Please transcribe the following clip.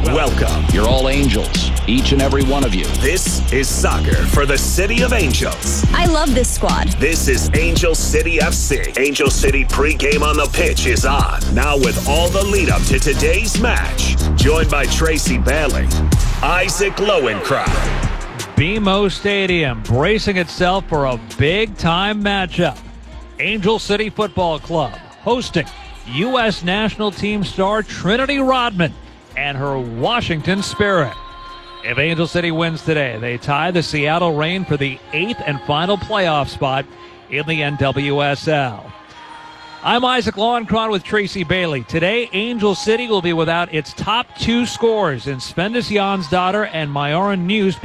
Welcome. You're all angels, each and every one of you. This is soccer for the City of Angels. I love this squad. This is Angel City FC. Angel City pregame on the pitch is on. Now with all the lead up to today's match. Joined by Tracy Bailey, Isaac Lowenkron. BMO Stadium bracing itself for a big-time matchup. Angel City Football Club hosting U.S. national team star Trinity Rodman and her Washington Spirit. If Angel City wins today, they tie the Seattle Reign for the 8th and final playoff spot in the NWSL. I'm Isaac Lowenkron with Tracy Bailey. Today, Angel City will be without its top two scorers in Svendes Jonsdottir and Myoran News.